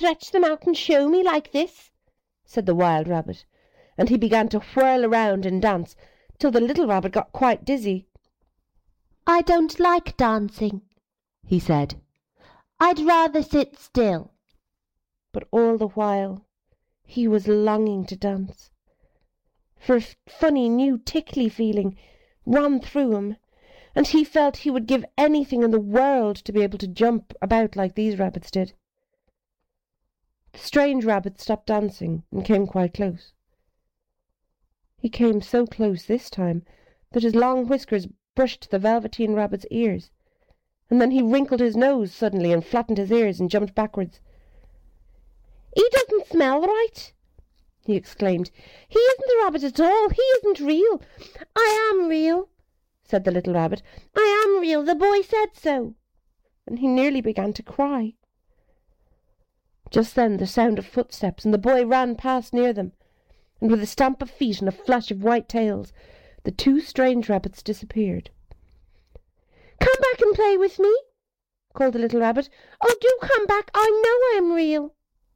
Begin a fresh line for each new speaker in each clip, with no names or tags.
stretch them out and show me like this?" said the wild rabbit, and he began to whirl around and dance till the little rabbit got quite dizzy. "I don't like dancing," he said. "I'd rather sit still." But all the while he was longing to dance, for a funny new tickly feeling ran through him, and he felt he would give anything in the world to be able to jump about like these rabbits did. The strange rabbit stopped dancing and came quite close. He came so close this time that his long whiskers brushed the Velveteen Rabbit's ears, and then he wrinkled his nose suddenly and flattened his ears and jumped backwards. "He doesn't smell right," he exclaimed. "He isn't a rabbit at all. He isn't real." "I am real," said the little rabbit. "I am real. The boy said so." And he nearly began to cry. Just then the sound of footsteps, and the boy ran past near them, and with a stamp of feet and a flash of white tails, the two strange rabbits disappeared. "Come back and play with me," called the little rabbit. "Oh, do come back. I know I'm real."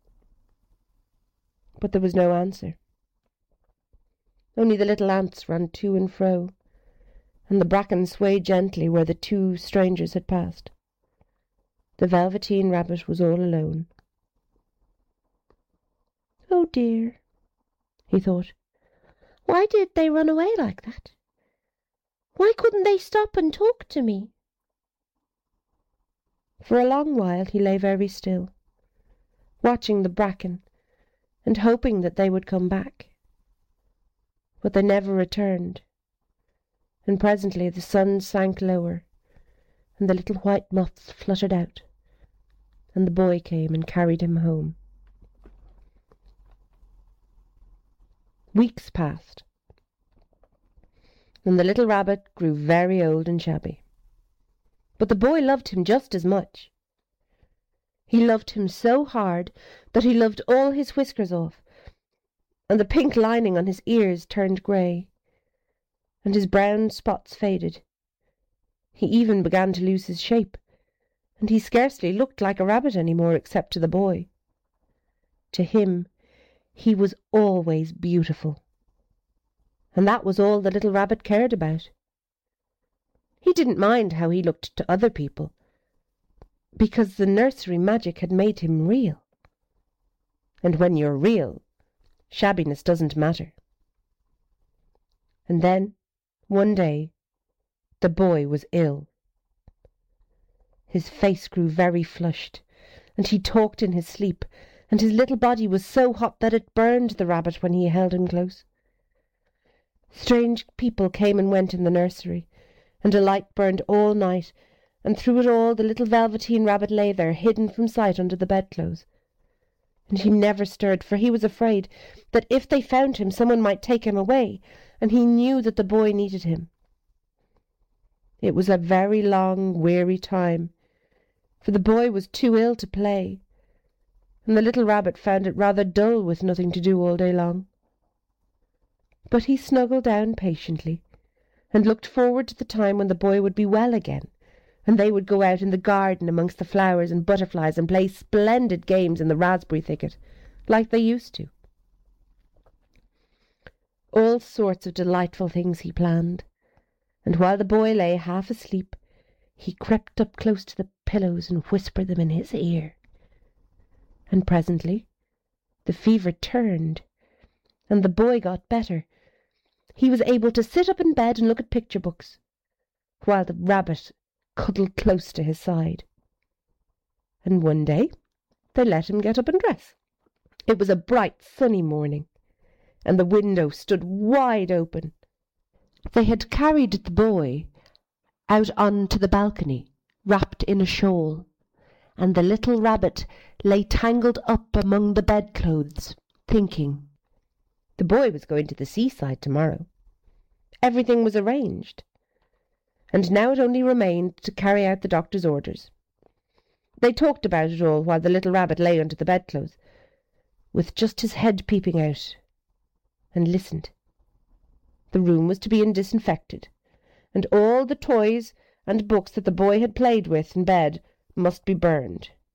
But there was no answer. Only the little ants ran to and fro, and the bracken swayed gently where the two strangers had passed. The Velveteen Rabbit was all alone. "Oh dear," he thought. "Why did they run away like that? Why couldn't they stop and talk to me?" For a long while he lay very still, watching the bracken and hoping that they would come back. But they never returned, and presently the sun sank lower, and the little white moths fluttered out, and the boy came and carried him home. Weeks passed, and the little rabbit grew very old and shabby. But the boy loved him just as much. He loved him so hard that he loved all his whiskers off, and the pink lining on his ears turned grey, and his brown spots faded. He even began to lose his shape, and he scarcely looked like a rabbit any more except to the boy. To him, he was always beautiful, and that was all the little rabbit cared about. He didn't mind how he looked to other people, because the nursery magic had made him real. And when you're real, shabbiness doesn't matter. And then, one day, the boy was ill. His face grew very flushed, and he talked in his sleep, and his little body was so hot that it burned the rabbit when he held him close. Strange people came and went in the nursery, and a light burned all night, and through it all the little Velveteen Rabbit lay there, hidden from sight under the bedclothes. And he never stirred, for he was afraid that if they found him someone might take him away, and he knew that the boy needed him. It was a very long, weary time, for the boy was too ill to play, and the little rabbit found it rather dull with nothing to do all day long. But he snuggled down patiently, and looked forward to the time when the boy would be well again, and they would go out in the garden amongst the flowers and butterflies and play splendid games in the raspberry thicket, like they used to. All sorts of delightful things he planned, and while the boy lay half asleep, he crept up close to the pillows and whispered them in his ear. And presently the fever turned, and the boy got better. He was able to sit up in bed and look at picture books, while the rabbit cuddled close to his side. And one day they let him get up and dress. It was a bright sunny morning, and the window stood wide open. They had carried the boy out onto the balcony, wrapped in a shawl, and the little rabbit lay tangled up among the bedclothes, thinking. The boy was going to the seaside tomorrow. Everything was arranged, and now it only remained to carry out the doctor's orders. They talked about it all while the little rabbit lay under the bedclothes, with just his head peeping out, and listened. The room was to be disinfected, and all the toys and books that the boy had played with in bed must be burned.